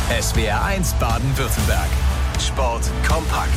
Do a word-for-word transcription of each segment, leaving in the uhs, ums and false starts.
S W R eins Baden-Württemberg. Sport kompakt.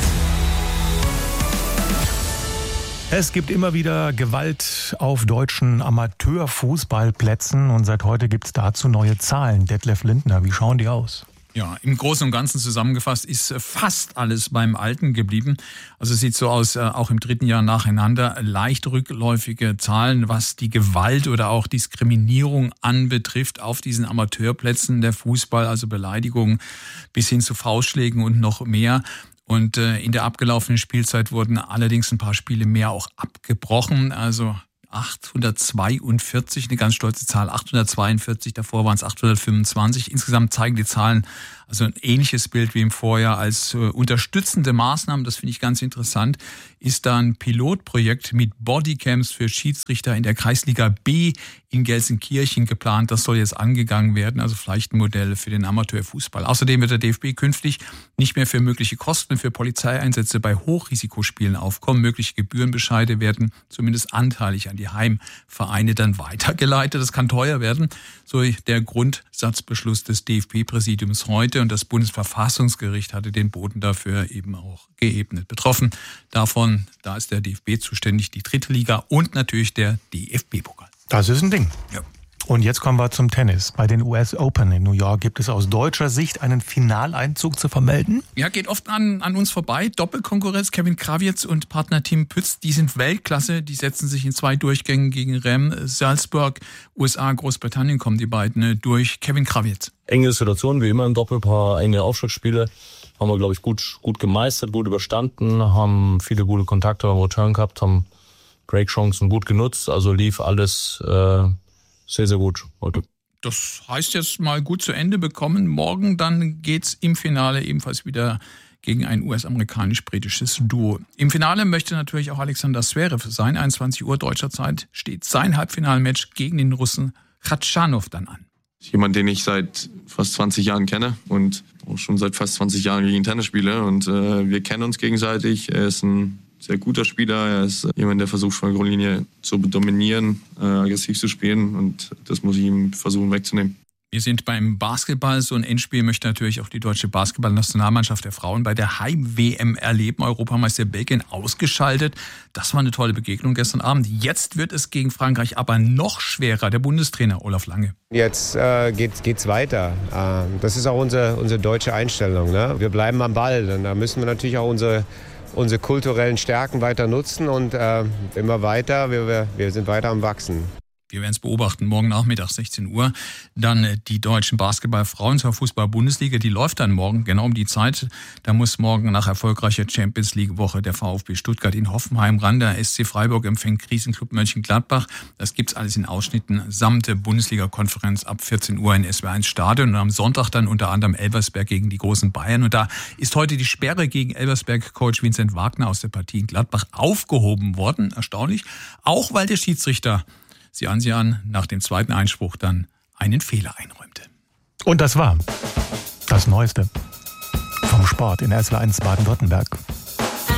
Es gibt immer wieder Gewalt auf deutschen Amateurfußballplätzen und seit heute gibt es dazu neue Zahlen. Detlef Lindner, wie schauen die aus? Ja, im Großen und Ganzen zusammengefasst ist fast alles beim Alten geblieben. Also es sieht so aus, auch im dritten Jahr nacheinander, leicht rückläufige Zahlen, was die Gewalt oder auch Diskriminierung anbetrifft auf diesen Amateurplätzen der Fußball, also Beleidigungen bis hin zu Faustschlägen und noch mehr. Und in der abgelaufenen Spielzeit wurden allerdings ein paar Spiele mehr auch abgebrochen, also achthundertzweiundvierzig, eine ganz stolze Zahl, achthundertzweiundvierzig, davor waren es achthundertfünfundzwanzig. Insgesamt zeigen die Zahlen also ein ähnliches Bild wie im Vorjahr. Als äh, unterstützende Maßnahmen, das finde ich ganz interessant, ist da ein Pilotprojekt mit Bodycams für Schiedsrichter in der Kreisliga B in Gelsenkirchen geplant. Das soll jetzt angegangen werden, also vielleicht ein Modell für den Amateurfußball. Außerdem wird der D F B künftig nicht mehr für mögliche Kosten für Polizeieinsätze bei Hochrisikospielen aufkommen. Mögliche Gebührenbescheide werden zumindest anteilig an die Heimvereine dann weitergeleitet. Das kann teuer werden, so der Grundsatzbeschluss des D F B-Präsidiums heute. Und das Bundesverfassungsgericht hatte den Boden dafür eben auch geebnet. Betroffen davon, da ist der D F B zuständig, die dritte Liga und natürlich der D F B-Pokal. Das ist ein Ding. Ja. Und jetzt kommen wir zum Tennis. Bei den U S Open in New York gibt es aus deutscher Sicht einen Finaleinzug zu vermelden? Ja, geht oft an, an uns vorbei. Doppelkonkurrenz, Kevin Krawietz und Partner Tim Pütz, die sind Weltklasse. Die setzen sich in zwei Durchgängen gegen Rem. Salzburg, U S A, Großbritannien kommen die beiden durch. Kevin Krawietz. Enge Situation, wie immer im Doppelpaar, enge Aufschlagspiele. Haben wir, glaube ich, gut, gut gemeistert, gut überstanden, haben viele gute Kontakte beim Return gehabt, haben Breakchancen gut genutzt. Also lief alles äh, sehr, sehr gut heute. Das heißt jetzt mal gut zu Ende bekommen. Morgen dann geht's im Finale ebenfalls wieder gegen ein U S-amerikanisch-britisches Duo. Im Finale möchte natürlich auch Alexander Zverev sein. einundzwanzig Uhr deutscher Zeit steht sein Halbfinalmatch gegen den Russen Khachanov dann an. Jemand, den ich seit fast zwanzig Jahren kenne und auch schon seit fast zwanzig Jahren gegen Tennis spiele. Und äh, wir kennen uns gegenseitig. Er ist ein sehr guter Spieler. Er ist jemand, der versucht, von der Grundlinie zu dominieren, äh, aggressiv zu spielen. Und das muss ich ihm versuchen wegzunehmen. Wir sind beim Basketball. So ein Endspiel möchte natürlich auch die deutsche Basketballnationalmannschaft der Frauen bei der Heim-W M erleben. Europameister Belgien ausgeschaltet. Das war eine tolle Begegnung gestern Abend. Jetzt wird es gegen Frankreich aber noch schwerer. Der Bundestrainer Olaf Lange. Jetzt äh, geht, geht's weiter. Äh, das ist auch unsere, unsere deutsche Einstellung. Ne? Wir bleiben am Ball. Und da müssen wir natürlich auch unsere, unsere kulturellen Stärken weiter nutzen. Und äh, immer weiter. Wir, wir, wir sind weiter am Wachsen. Wir werden es beobachten. Morgen Nachmittag sechzehn Uhr. Dann die deutschen Basketballfrauen zur Fußball-Bundesliga. Die läuft dann morgen genau um die Zeit. Da muss morgen nach erfolgreicher Champions-League-Woche der VfB Stuttgart in Hoffenheim ran. Der S C Freiburg empfängt Krisenclub Mönchengladbach. Das gibt's alles in Ausschnitten samt der Bundesliga-Konferenz ab vierzehn Uhr in S W R eins Stadion. Und am Sonntag dann unter anderem Elversberg gegen die großen Bayern. Und da ist heute die Sperre gegen Elversberg-Coach Vincent Wagner aus der Partie in Gladbach aufgehoben worden. Erstaunlich. Auch weil der Schiedsrichter, Sie an sie an, nach dem zweiten Einspruch dann einen Fehler einräumte. Und das war das Neueste vom Sport in S W R eins Baden-Württemberg.